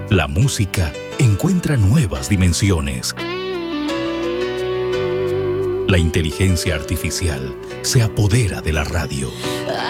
La música encuentra nuevas dimensiones. La inteligencia artificial se apodera de la radio.